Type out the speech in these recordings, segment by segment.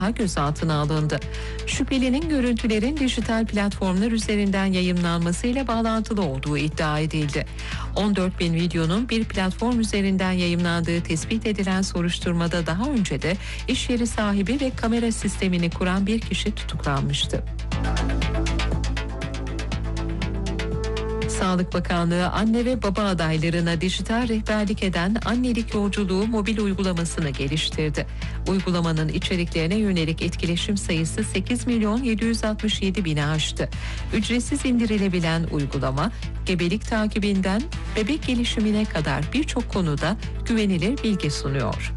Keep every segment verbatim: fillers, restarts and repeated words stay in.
gözaltına alındı. Şüphelinin görüntülerin dijital platformlar üzerinden yayımlanmasıyla bağlantılı olduğu iddia edildi. on dört bin videonun bir platform üzerinden yayımlandığı tespit edilen soruşturmada daha önce de iş yeri sahibi ve kamera sistemini kuran bir kişi tutuklanmıştı. Sağlık Bakanlığı anne ve baba adaylarına dijital rehberlik eden annelik yolculuğu mobil uygulamasını geliştirdi. Uygulamanın içeriklerine yönelik etkileşim sayısı sekiz milyon yedi yüz altmış yedi bini aştı. Ücretsiz indirilebilen uygulama, gebelik takibinden bebek gelişimine kadar birçok konuda güvenilir bilgi sunuyor.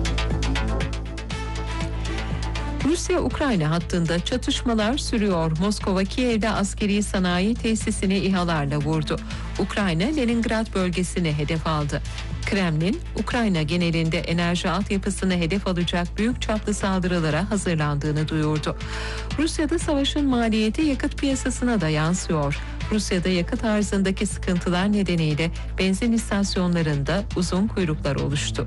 Rusya-Ukrayna hattında çatışmalar sürüyor. Moskova, Kiev'de askeri sanayi tesisini İHA'larla vurdu. Ukrayna, Leningrad bölgesini hedef aldı. Kremlin, Ukrayna genelinde enerji altyapısını hedef alacak büyük çaplı saldırılara hazırlandığını duyurdu. Rusya'da savaşın maliyeti yakıt piyasasına da yansıyor. Rusya'da yakıt arzındaki sıkıntılar nedeniyle benzin istasyonlarında uzun kuyruklar oluştu.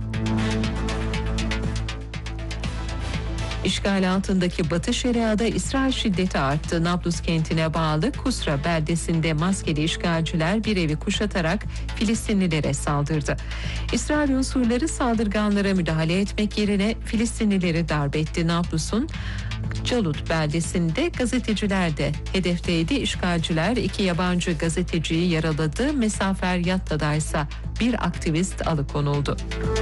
İşgal altındaki Batı Şeria'da İsrail şiddeti arttı. Nablus kentine bağlı Kusra beldesinde maskeli işgalciler bir evi kuşatarak Filistinlilere saldırdı. İsrail unsurları saldırganlara müdahale etmek yerine Filistinlileri darp etti. Nablus'un Calut beldesinde gazeteciler de hedefteydi. İşgalciler iki yabancı gazeteciyi yaraladı. Mesafer Yatta'da ise bir aktivist alıkonuldu.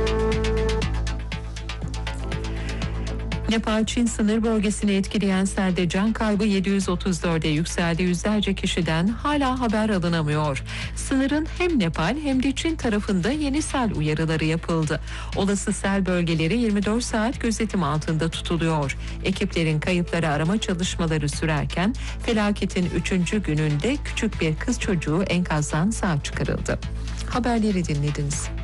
Nepal-Çin sınır bölgesini etkileyen selde can kaybı yedi yüz otuz dörde yükseldi. Yüzlerce kişiden hala haber alınamıyor. Sınırın hem Nepal hem de Çin tarafında yeni sel uyarıları yapıldı. Olası sel bölgeleri yirmi dört saat gözetim altında tutuluyor. Ekiplerin kayıpları arama çalışmaları sürerken felaketin üçüncü gününde küçük bir kız çocuğu enkazdan sağ çıkarıldı. Haberleri dinlediniz.